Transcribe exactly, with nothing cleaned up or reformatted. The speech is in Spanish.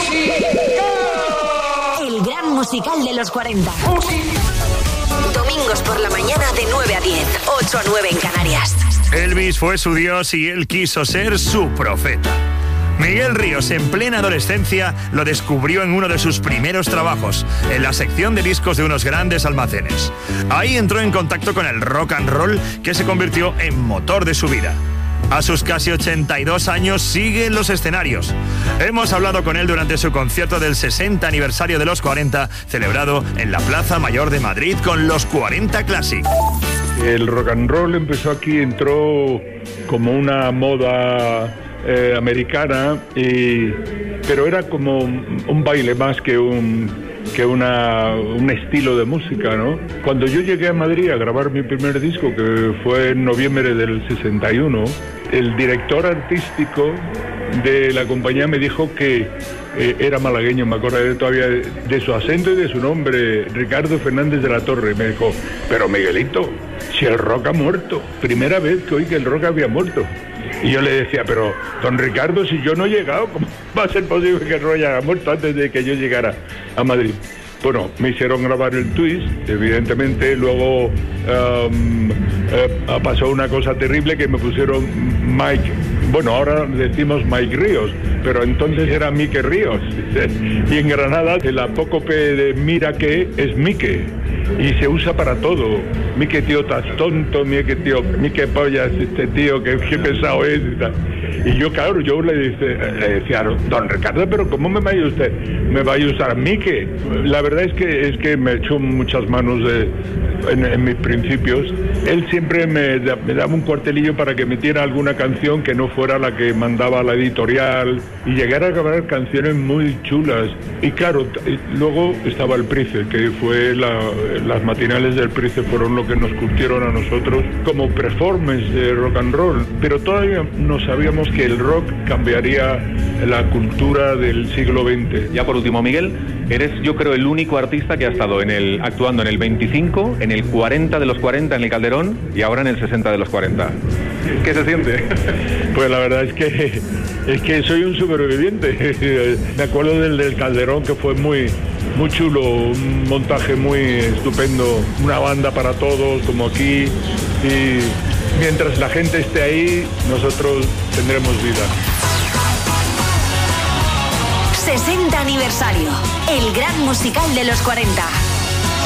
El gran musical de los cuarenta. Domingos por la mañana de nueve a diez, ocho a nueve en Canarias. Elvis fue su dios y él quiso ser su profeta. Miguel Ríos, en plena adolescencia, lo descubrió en uno de sus primeros trabajos, en la sección de discos de unos grandes almacenes. Ahí entró en contacto con el rock and roll, que se convirtió en motor de su vida. A sus casi ochenta y dos años sigue en los escenarios. Hemos hablado con él durante su concierto del sesenta aniversario de los cuarenta, celebrado en la Plaza Mayor de Madrid con los cuarenta Classic. El rock and roll empezó aquí, entró como una moda eh, americana, y, pero era como un, un baile más que un... que una, un estilo de música, ¿no? Cuando yo llegué a Madrid a grabar mi primer disco, que fue en noviembre del sesenta y uno, el director artístico de la compañía me dijo que eh, era malagueño, me acuerdo todavía de, de su acento y de su nombre, Ricardo Fernández de la Torre. Me dijo, pero Miguelito, si el rock ha muerto, primera vez que oí que el rock había muerto. Y yo le decía, pero don Ricardo, si yo no he llegado, ¿cómo va a ser posible que el rock haya muerto antes de que yo llegara a Madrid? Bueno, me hicieron grabar el Twist, evidentemente, luego um, eh, pasó una cosa terrible, que me pusieron Mike, bueno, ahora decimos Mike Ríos, pero entonces era Mike Ríos. Y en Granada el apócope de mira que es Mike, y se usa para todo. Mike tío, estás tonto, Mike tío, Mike pollas, este tío, que, que pesado es y tal. Y yo, claro, yo le, dice, le decía, don Ricardo, pero ¿cómo me vaya usted? ¿Me vaya a usar Mike? La verdad es que es que me echó muchas manos de, en, en mis principios. Él siempre me, me daba un cuartelillo para que metiera alguna canción que no fuera la que mandaba la editorial, y llegar a grabar canciones muy chulas. Y claro, luego estaba el Price, que fue la, las matinales del Price fueron lo que nos curtieron a nosotros como performance de rock and roll, pero todavía no sabíamos que el rock cambiaría la cultura del siglo veinte. Ya por último, Miguel, eres, yo creo, el único artista que ha estado en el, actuando en el veinticinco, en el cuarenta de los cuarenta en el Calderón y ahora en el sesenta de los cuarenta. ¿Qué se siente? Pues la verdad es que es que soy un superviviente. Me acuerdo del, del Calderón, que fue muy muy chulo, un montaje muy estupendo, una banda para todos como aquí, y mientras la gente esté ahí, nosotros tendremos vida. sesenta aniversario, el gran musical de los cuarenta.